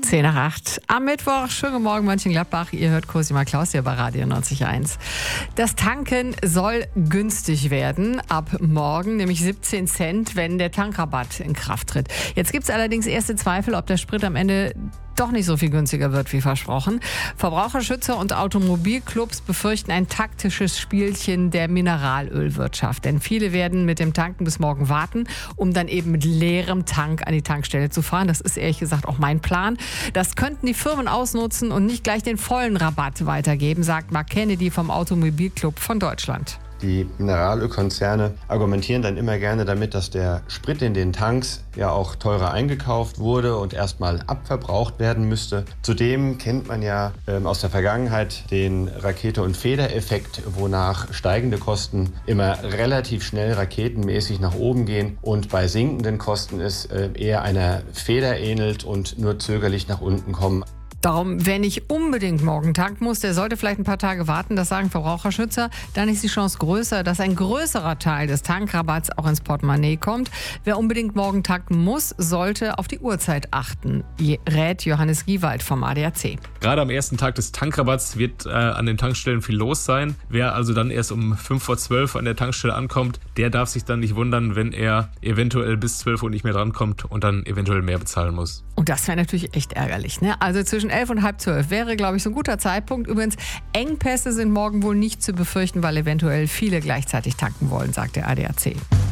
10 nach 8. Am Mittwoch, schönen guten Morgen Mönchengladbach. Ihr hört Cosima Klaus hier bei Radio 90.1. Das Tanken soll günstig werden ab morgen, nämlich 17 Cent, wenn der Tankrabatt in Kraft tritt. Jetzt gibt es allerdings erste Zweifel, ob der Sprit am Ende doch nicht so viel günstiger wird wie versprochen. Verbraucherschützer und Automobilclubs befürchten ein taktisches Spielchen der Mineralölwirtschaft. Denn viele werden mit dem Tanken bis morgen warten, um dann eben mit leerem Tank an die Tankstelle zu fahren. Das ist ehrlich gesagt auch mein Plan. Das könnten die Firmen ausnutzen und nicht gleich den vollen Rabatt weitergeben, sagt Mark Kennedy vom Automobilclub von Deutschland. Die Mineralölkonzerne argumentieren dann immer gerne damit, dass der Sprit in den Tanks ja auch teurer eingekauft wurde und erstmal abverbraucht werden müsste. Zudem kennt man ja aus der Vergangenheit den Rakete- und Federeffekt, wonach steigende Kosten immer relativ schnell raketenmäßig nach oben gehen und bei sinkenden Kosten es eher einer Feder ähnelt und nur zögerlich nach unten kommen. Darum, wer nicht unbedingt morgen tanken muss, der sollte vielleicht ein paar Tage warten, das sagen Verbraucherschützer. Dann ist die Chance größer, dass ein größerer Teil des Tankrabatts auch ins Portemonnaie kommt. Wer unbedingt morgen tanken muss, sollte auf die Uhrzeit achten, rät Johannes Giewald vom ADAC. Gerade am ersten Tag des Tankrabatts wird an den Tankstellen viel los sein. Wer also dann erst um 11:55 an der Tankstelle ankommt, der darf sich dann nicht wundern, wenn er eventuell bis 12 Uhr nicht mehr drankommt und dann eventuell mehr bezahlen muss. Und das wäre natürlich echt ärgerlich, ne? Also zwischen 11 und halb 12 wäre, glaube ich, so ein guter Zeitpunkt. Übrigens, Engpässe sind morgen wohl nicht zu befürchten, weil eventuell viele gleichzeitig tanken wollen, sagt der ADAC.